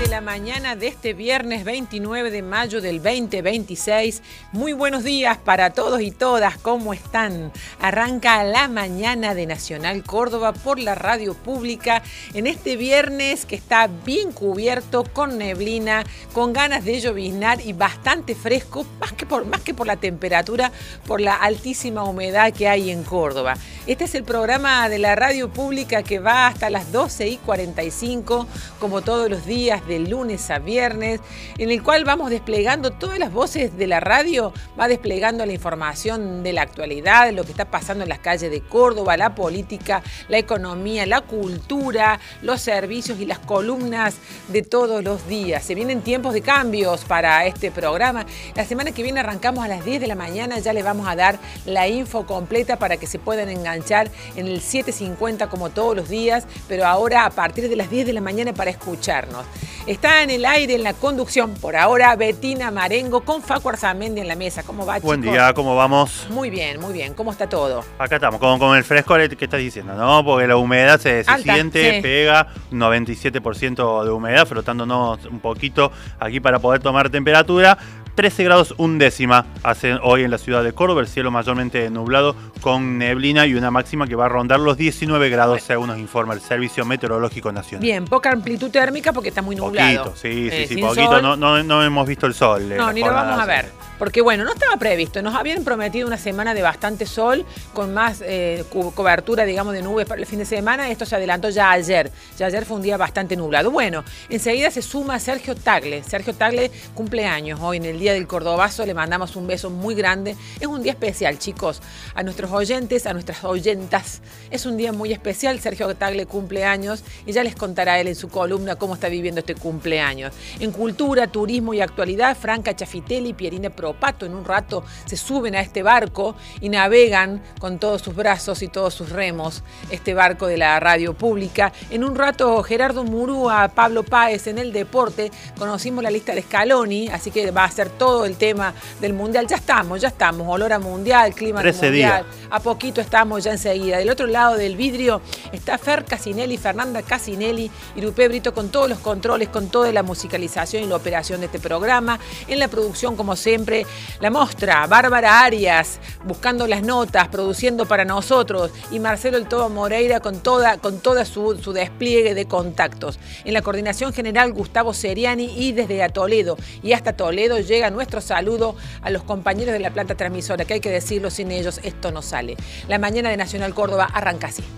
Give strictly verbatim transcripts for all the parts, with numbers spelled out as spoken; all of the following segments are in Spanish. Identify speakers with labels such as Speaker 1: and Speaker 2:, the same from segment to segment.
Speaker 1: de la mañana de este viernes veintinueve de mayo del veinte veintiséis. Muy buenos días para todos y todas, ¿cómo están? Arranca la mañana de Nacional Córdoba por la radio pública en este viernes que está bien cubierto, con neblina, con ganas de lloviznar y bastante fresco, más que por, más que por la temperatura, por la altísima humedad que hay en Córdoba. Este es el programa de la radio pública que va hasta las doce y cuarenta y cinco, como todos los días, de lunes a viernes, en el cual vamos desplegando todas las voces de la radio, va desplegando la información de la actualidad, de lo que está pasando en las calles de Córdoba, la política, la economía, la cultura, los servicios y las columnas de todos los días. Se vienen tiempos de cambios para este programa. La semana que viene arrancamos a las diez de la mañana, ya les vamos a dar la info completa para que se puedan enganchar en el siete cincuenta como todos los días, pero ahora a partir de las diez de la mañana para escucharnos. Está en el aire, en la conducción, por ahora, Betina Marengo con Facu Arzamendi en la mesa. ¿Cómo va, chicos?
Speaker 2: Buen día, ¿cómo vamos?
Speaker 1: Muy bien, muy bien. ¿Cómo está todo?
Speaker 2: Acá estamos, con, con el frescor que estás diciendo, ¿no? Porque la humedad se, se
Speaker 1: Alta,
Speaker 2: siente,
Speaker 1: sí.
Speaker 2: Pega, noventa y siete por ciento de humedad, frotándonos un poquito aquí para poder tomar temperatura. trece grados un décima hacen hoy en la ciudad de Córdoba, el cielo mayormente nublado con neblina y una máxima que va a rondar los diecinueve grados, según nos informa el Servicio Meteorológico Nacional.
Speaker 1: Bien, poca amplitud térmica porque está muy nublado.
Speaker 2: Poquito, sí, sí,
Speaker 1: eh,
Speaker 2: sí, poquito. No, no, no hemos visto el sol.
Speaker 1: No, ni lo vamos a ver. Porque bueno, no estaba previsto. Nos habían prometido una semana de bastante sol, con más eh, cu cobertura, digamos, de nubes para el fin de semana. Esto se adelantó ya ayer. Ya ayer fue un día bastante nublado. Bueno, enseguida se suma Sergio Tagle. Sergio Tagle cumple años hoy en el Día del Cordobazo. Le mandamos un beso muy grande. Es un día especial, chicos. A nuestros oyentes, a nuestras oyentas. Es un día muy especial. Sergio Tagle cumple años y ya les contará él en su columna cómo está viviendo este cumpleaños. En cultura, turismo y actualidad, Franca Chafitelli y Pierina Propato en un rato se suben a este barco y navegan con todos sus brazos y todos sus remos este barco de la radio pública. En un rato Gerardo Murúa, Pablo Páez en el deporte. Conocimos la lista de Scaloni, así que va a ser todo el tema del mundial. Ya estamos, ya estamos. Olor a mundial, clima de mundial. Días. A poquito estamos ya enseguida. Del otro lado del vidrio está Fer Casinelli, Fernanda Casinelli y Lupe Brito con todos los controles, con toda la musicalización y la operación de este programa. En la producción, como siempre, la mostra, Bárbara Arias, buscando las notas, produciendo para nosotros, y Marcelo El Todo Moreira con toda, con toda su, su despliegue de contactos. En la coordinación general, Gustavo Seriani, y desde a Toledo y hasta Toledo llega nuestro saludo a los compañeros de la planta transmisora, que hay que decirlo, sin ellos esto no sale. La mañana de Nacional Córdoba arranca así.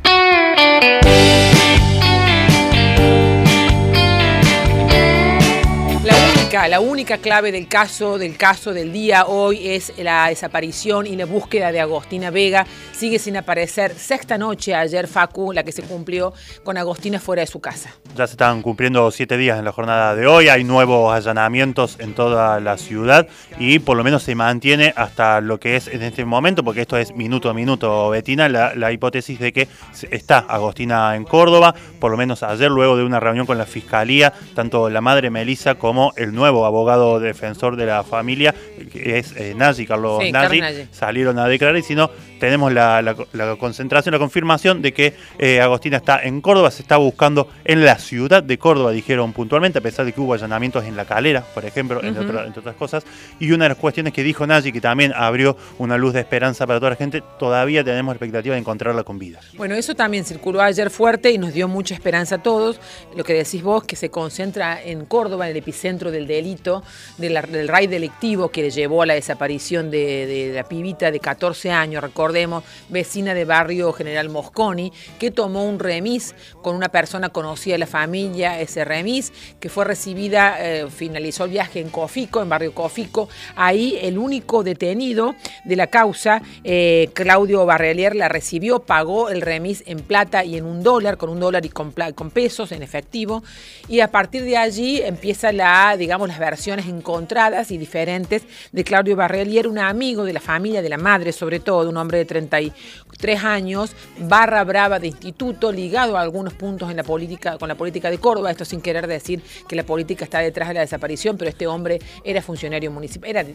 Speaker 1: La única, la única clave del caso, del caso del día hoy es la desaparición y la búsqueda de Agostina Vega. Sigue sin aparecer. Sexta noche ayer, Facu, la que se cumplió con Agostina fuera de su casa.
Speaker 2: Ya se están cumpliendo siete días en la jornada de hoy. Hay nuevos allanamientos en toda la ciudad y por lo menos se mantiene hasta lo que es en este momento, porque esto es minuto a minuto, Betina, la, la hipótesis de que está Agostina en Córdoba. Por lo menos ayer, luego de una reunión con la Fiscalía, tanto la madre Melissa como el nuevo abogado defensor de la familia, que es eh, Nagy, Carlos sí, Nagy, Nagy, salieron a declarar, y si no, tenemos la, la, la concentración, la confirmación de que eh, Agostina está en Córdoba, se está buscando en la ciudad de Córdoba, dijeron puntualmente, a pesar de que hubo allanamientos en La Calera, por ejemplo, uh-huh. entre, otra, entre otras cosas. Y una de las cuestiones que dijo Nagy, que también abrió una luz de esperanza para toda la gente, todavía tenemos expectativa de encontrarla con vida.
Speaker 1: Bueno, eso también circuló ayer fuerte y nos dio mucha esperanza a todos. Lo que decís vos, que se concentra en Córdoba, en el epicentro del delito, de la, del raid delictivo que llevó a la desaparición de, de la pibita de catorce años, recordemos, vecina de barrio General Mosconi, que tomó un remis con una persona conocida de la familia, ese remis, que fue recibida, eh, finalizó el viaje en Cofico, en barrio Cofico. Ahí el único detenido de la causa, eh, Claudio Barrelier, la recibió, pagó el remis en plata y en un dólar, con un dólar y con, con pesos en efectivo, y a partir de allí empieza la, digamos, las versiones encontradas y diferentes de Claudio Barrelier, un amigo de la familia, de la madre sobre todo, un hombre de treinta y tres años, barra brava de instituto, ligado a algunos puntos en la política, con la política de Córdoba, esto sin querer decir que la política está detrás de la desaparición, pero este hombre era funcionario municipal, era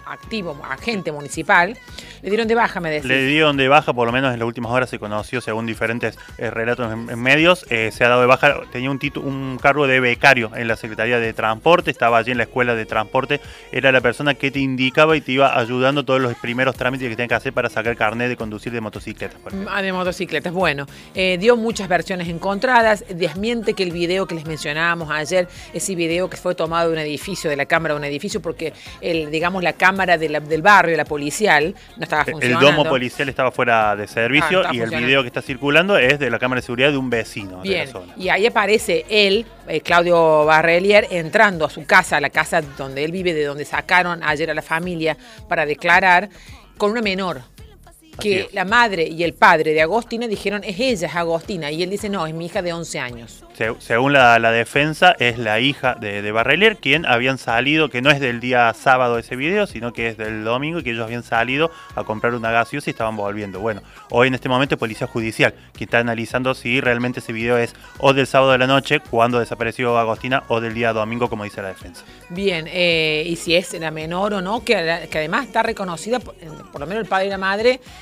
Speaker 1: activo, agente municipal, le dieron de baja, me decís.
Speaker 2: Le dieron de baja, por lo menos en las últimas horas se conoció, según diferentes eh, relatos en, en medios, eh, se ha dado de baja, tenía un, título, un cargo de becario en la Secretaría de Transporte, estaba allí en la Escuela de Transporte, era la persona que te indicaba y te iba ayudando todos los primeros trámites que tenías que hacer para sacar carnet de conducir de motocicletas.
Speaker 1: Ah, de motocicletas, bueno, eh, dio muchas versiones encontradas, desmiente que el video que les mencionábamos ayer, ese video que fue tomado de un edificio, de la cámara de un edificio, porque el, digamos, la cámara de la, del barrio, la policial, no estaba funcionando.
Speaker 2: El domo policial estaba fuera de servicio ah, y el video que está circulando es de la cámara de seguridad de un vecino.
Speaker 1: Bien,
Speaker 2: de la zona.
Speaker 1: Y ahí aparece él, eh, Claudio Barrelier, entrando a su casa, a la casa donde él vive, de donde sacaron ayer a la familia para declarar, con una menor. Que la madre y el padre de Agostina dijeron, es ella, es Agostina. Y él dice, no, es mi hija de once años.
Speaker 2: Se, según la, la defensa, es la hija de, de Barrelier, quien habían salido, que no es del día sábado ese video, sino que es del domingo, y que ellos habían salido a comprar una gaseosa y estaban volviendo. Bueno, hoy en este momento es Policía Judicial, quien está analizando si realmente ese video es o del sábado de la noche, cuando desapareció Agostina, o del día domingo, como dice la defensa.
Speaker 1: Bien, eh, y si es la menor o no, que, que además está reconocida, por, por lo menos el padre y la madre,